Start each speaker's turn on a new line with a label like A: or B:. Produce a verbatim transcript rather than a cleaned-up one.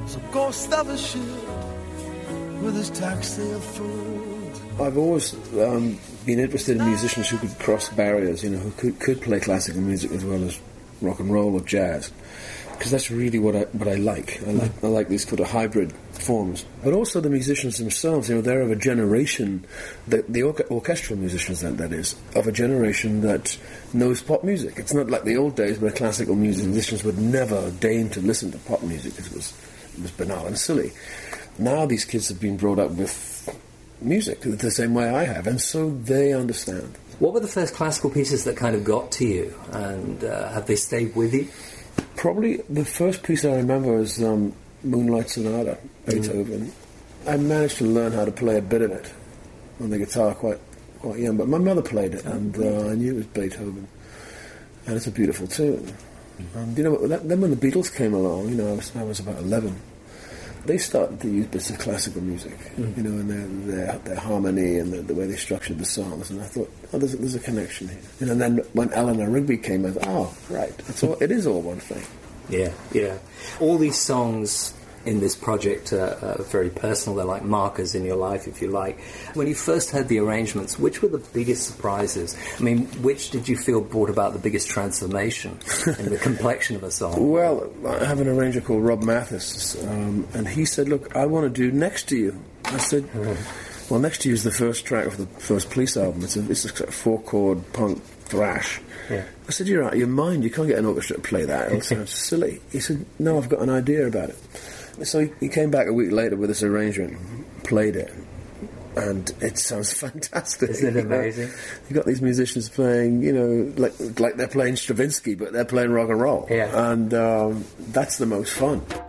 A: There's a ghost of a ship with his tacksail furled.
B: I've always um, been interested in musicians who could cross barriers, you know, who could, could play classical music as well as rock and roll or jazz, because that's really what I what I like. I like I like these sort of hybrid forms. But also the musicians themselves, you know, they're of a generation, the, the orca- orchestral musicians, that, that is, of a generation that knows pop music. It's not like the old days where classical musicians would never deign to listen to pop music because it was, it was banal and silly. Now these kids have been brought up with music the same way I have, and so they understand.
C: What were the first classical pieces that kind of got to you, and uh, have they stayed with you?
B: Probably the first piece I remember is um, Moonlight Sonata, Beethoven. Mm. I managed to learn how to play a bit of it on the guitar quite quite young, but my mother played it, and uh, I knew it was Beethoven, and it's a beautiful tune. Mm. And you know, that, then when the Beatles came along, you know, I was, I was about eleven. They started to use bits of classical music, mm. you know, and their, their, their harmony and the, the way they structured the songs, and I thought, oh, there's a, there's a connection here. You know, and then when Eleanor Rigby came, I thought, oh, right, it's all, it is all one thing.
C: Yeah, yeah. All these songs in this project are, are very personal. They're like markers in your life, if you like. When you first heard the arrangements, which were the biggest surprises? I mean, which did you feel brought about the biggest transformation in the complexion of a song?
B: Well, I have an arranger called Rob Mathis, um, and he said, look, I want to do Next to You. I said, oh. well, Next to You is the first track of the first Police album. It's a, it's a four-chord punk thrash. Yeah. I said, you're out of your mind. You can't get an orchestra to play that. It sounds silly. He said, no, I've got an idea about it. So he, he came back a week later with this arrangement, played it, and it sounds fantastic.
C: Isn't it amazing?
B: You know, you got these musicians playing, you know, like like they're playing Stravinsky, but they're playing rock and roll.
C: Yeah.
B: And um, that's the most fun.